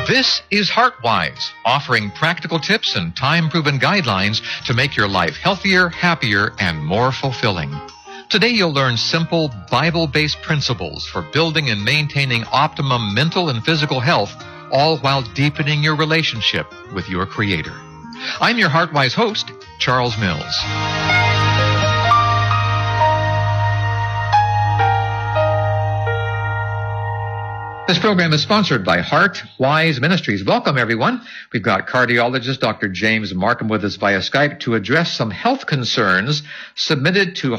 This is HeartWise, offering practical tips and time-proven guidelines to make your life healthier, happier, and more fulfilling. Today you'll learn simple Bible-based principles for building and maintaining optimum mental and physical health, all while deepening your relationship with your Creator. I'm your HeartWise host, Charles Mills. This program is sponsored by HeartWise Ministries. Welcome, everyone. We've got cardiologist Dr. James Markham with us via Skype to address some health concerns submitted to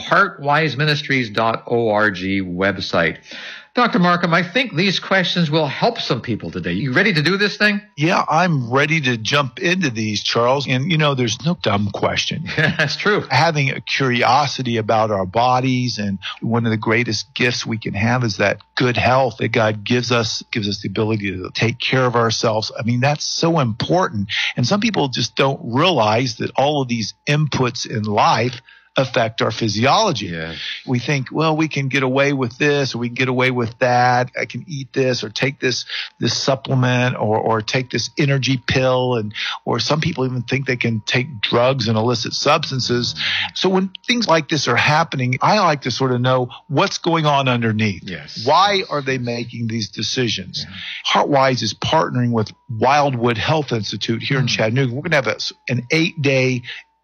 heartwiseministries.org website. Dr. Markham, I think these questions will help some people today. You ready to do this thing? Yeah, I'm ready to jump into these, Charles. And, there's no dumb question. That's true. Having a curiosity about our bodies, and one of the greatest gifts we can have is that good health that God gives us the ability to take care of ourselves. I mean, that's so important. And some people just don't realize that all of these inputs in life affect our physiology. Yeah. We think, well, we can get away with this, or we can get away with that. I can eat this, or take this supplement, or take this energy pill, or some people even think they can take drugs and illicit substances. So when things like this are happening, I like to sort of know what's going on underneath. Yes. Why are they making these decisions? Yeah. HeartWise is partnering with Wildwood Health Institute here in Chattanooga. We're going to have an 8-day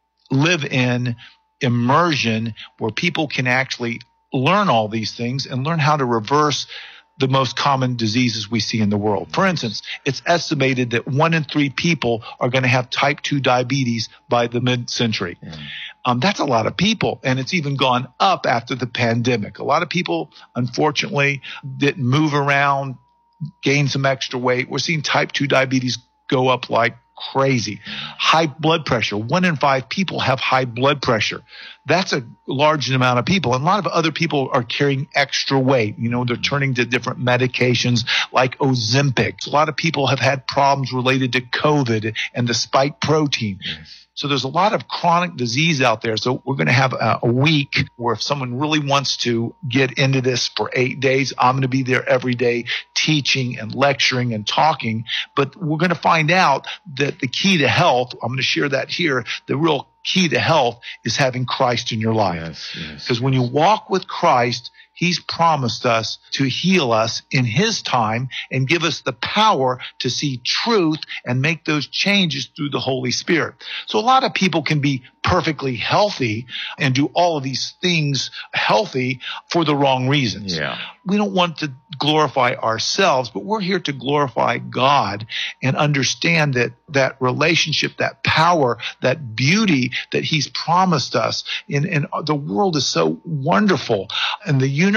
live-in immersion where people can actually learn all these things and learn how to reverse the most common diseases we see in the world. For instance, it's estimated that 1 in 3 people are going to have type 2 diabetes by the mid-century. That's a lot of people, and it's even gone up after the pandemic. A lot of people, unfortunately, didn't move around, gained some extra weight. We're seeing type 2 diabetes go up like crazy. High blood pressure. 1 in 5 people have high blood pressure. That's a large amount of people. And a lot of other people are carrying extra weight. They're turning to different medications like Ozempic. A lot of people have had problems related to COVID and the spike protein. Yes. So there's a lot of chronic disease out there. So we're going to have a week where if someone really wants to get into this for 8 days, I'm going to be there every day teaching and lecturing and talking. But we're going to find out that the key to health, I'm going to share that here, the real key to health is having Christ in your life. Yes. Because when you walk with Christ, He's promised us to heal us in His time and give us the power to see truth and make those changes through the Holy Spirit. So a lot of people can be perfectly healthy and do all of these things healthy for the wrong reasons. Yeah. We don't want to glorify ourselves, but we're here to glorify God and understand that relationship, that power, that beauty that He's promised us. And the world is so wonderful, and the universe